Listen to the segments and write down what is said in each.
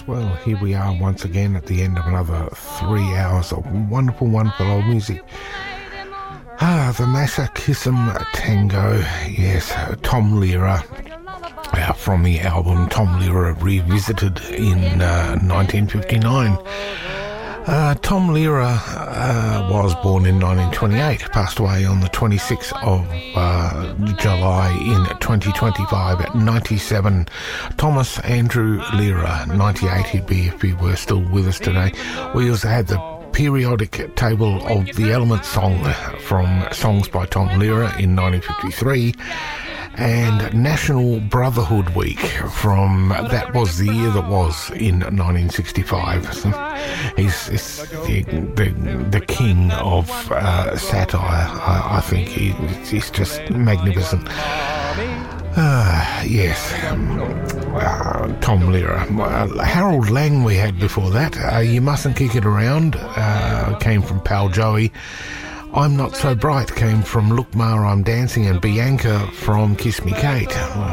Well, here we are once again at the end of another 3 hours of wonderful, wonderful old music. The Masochism Tango, yes, Tom Lehrer, from the album Tom Lehrer Revisited in 1959. Tom Lehrer was born in 1928, passed away on the 26th of July in 2025 at 97. Thomas Andrew Lehrer, 98 he'd be if he were still with us today. We also had the periodic table of the Elements song from Songs by Tom Lehrer in 1953. And National Brotherhood Week from That Was the Year That Was in 1965. So he's the king of satire. I think he's just magnificent. Yes, Tom Lehrer. Harold Lang we had before that. You Mustn't Kick It Around came from Pal Joey. I'm Not So Bright came from Look Ma, I'm Dancing, and Bianca from Kiss Me Kate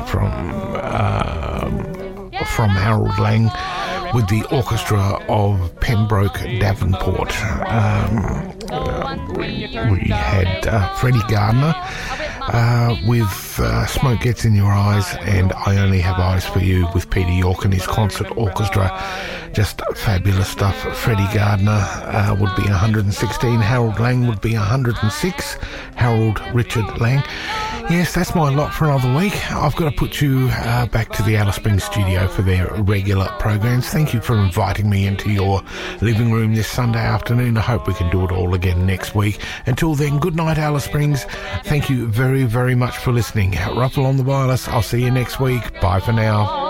from Harold Lang with the orchestra of Pembroke Davenport. We had Freddie Gardner with Smoke Gets in Your Eyes and I Only Have Eyes for You with Peter York and his concert orchestra. Just fabulous stuff. Freddie Gardner would be 116. Harold Lang would be 106. Harold Richard Lang. Yes, that's my lot for another week. I've got to put you back to the Alice Springs studio for their regular programs. Thank you for inviting me into your living room this Sunday afternoon. I hope we can do it all again next week. Until then, good night, Alice Springs. Thank you very, very much for listening. Ruffle on the wireless. I'll see you next week. Bye for now.